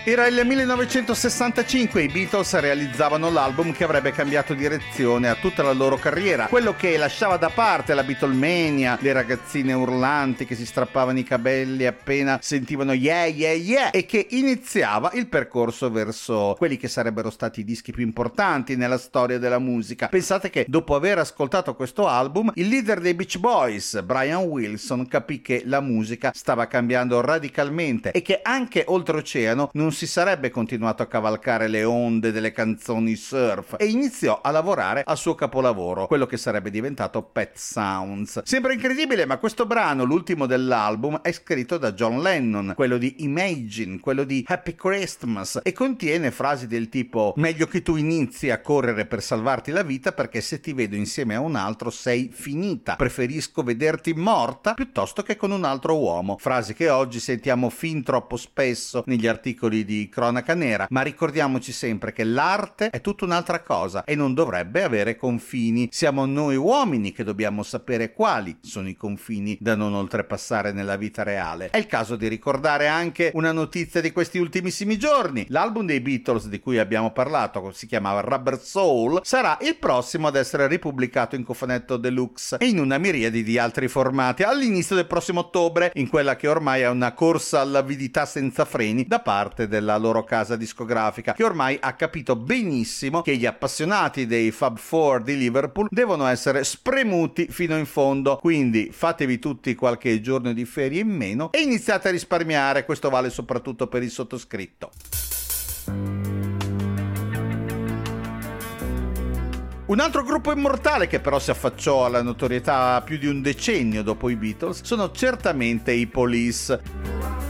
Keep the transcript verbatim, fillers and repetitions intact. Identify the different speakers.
Speaker 1: Era il millenovecentosessantacinque, i Beatles realizzavano l'album che avrebbe cambiato direzione a tutta la loro carriera, quello che lasciava da parte la Beatlemania, le ragazzine urlanti che si strappavano i capelli appena sentivano yeah yeah yeah, e che iniziava il percorso verso quelli che sarebbero stati i dischi più importanti nella storia della musica. Pensate che dopo aver ascoltato questo album, il leader dei Beach Boys, Brian Wilson, capì che la musica stava cambiando radicalmente e che anche oltreoceano non si sarebbe continuato a cavalcare le onde delle canzoni surf, e iniziò a lavorare al suo capolavoro, quello che sarebbe diventato Pet Sounds. Sembra incredibile, ma questo brano, l'ultimo dell'album, è scritto da John Lennon, quello di Imagine, quello di Happy Christmas, e contiene frasi del tipo: meglio che tu inizi a correre per salvarti la vita, perché se ti vedo insieme a un altro sei finita, preferisco vederti morta piuttosto che con un altro uomo. Frasi che oggi sentiamo fin troppo spesso negli articoli di cronaca nera, ma ricordiamoci sempre che l'arte è tutta un'altra cosa e non dovrebbe avere confini. Siamo noi uomini che dobbiamo sapere quali sono i confini da non oltrepassare nella vita reale. È il caso di ricordare anche una notizia di questi ultimissimi giorni: l'album dei Beatles di cui abbiamo parlato, si chiamava Rubber Soul, sarà il prossimo ad essere ripubblicato in cofanetto deluxe e in una miriade di altri formati all'inizio del prossimo ottobre, in quella che ormai è una corsa all'avidità senza freni da parte della loro casa discografica, che ormai ha capito benissimo che gli appassionati dei Fab Four di Liverpool devono essere spremuti fino in fondo. Quindi fatevi tutti qualche giorno di ferie in meno e iniziate a risparmiare. Questo vale soprattutto per il sottoscritto. Un altro gruppo immortale che però si affacciò alla notorietà più di un decennio dopo i Beatles sono certamente i Police.